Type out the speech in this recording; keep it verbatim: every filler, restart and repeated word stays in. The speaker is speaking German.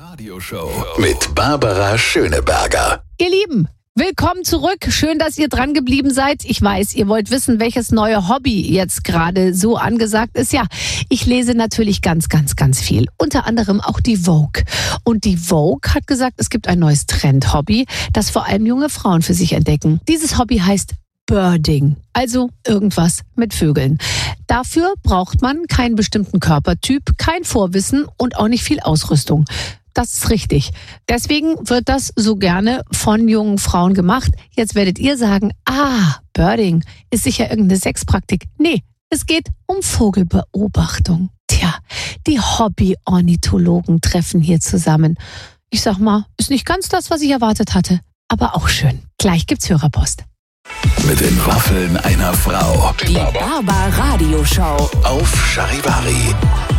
Radioshow mit Barbara Schöneberger. Ihr Lieben, willkommen zurück. Schön, dass ihr dran geblieben seid. Ich weiß, ihr wollt wissen, welches neue Hobby jetzt gerade so angesagt ist. Ja, ich lese natürlich ganz, ganz, ganz viel. Unter anderem auch die Vogue. Und die Vogue hat gesagt, es gibt ein neues Trend-Hobby, das vor allem junge Frauen für sich entdecken. Dieses Hobby heißt Birding, also irgendwas mit Vögeln. Dafür braucht man keinen bestimmten Körpertyp, kein Vorwissen und auch nicht viel Ausrüstung. Das ist richtig. Deswegen wird das so gerne von jungen Frauen gemacht. Jetzt werdet ihr sagen, ah, Birding ist sicher irgendeine Sexpraktik. Nee, es geht um Vogelbeobachtung. Tja, die Hobby-Ornithologen treffen hier zusammen. Ich sag mal, ist nicht ganz das, was ich erwartet hatte, aber auch schön. Gleich gibt's Hörerpost. Mit den Waffeln einer Frau. Die Barbara Radioshow Auf Charivari.